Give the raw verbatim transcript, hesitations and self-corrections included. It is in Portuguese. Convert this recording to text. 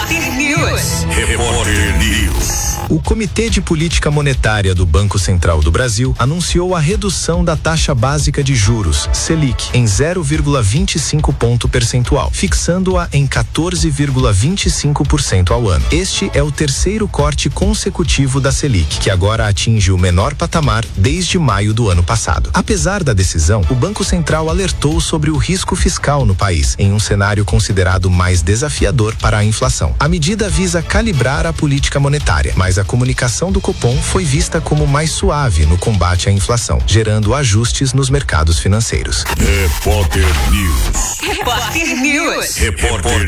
Repórter News. Repórter News. O Comitê de Política Monetária do Banco Central do Brasil anunciou a redução da taxa básica de juros, Selic, em zero vírgula vinte e cinco ponto percentual, fixando-a em quatorze vírgula vinte e cinco por cento ao ano. Este é o terceiro corte consecutivo da Selic, que agora atinge o menor patamar desde maio do ano passado. Apesar da decisão, o Banco Central alertou sobre o risco fiscal no país, em um cenário considerado mais desafiador para a inflação. A medida visa calibrar a política monetária, mas a comunicação do Copom foi vista como mais suave no combate à inflação, gerando ajustes nos mercados financeiros. Repórter News. Repórter News. Repórter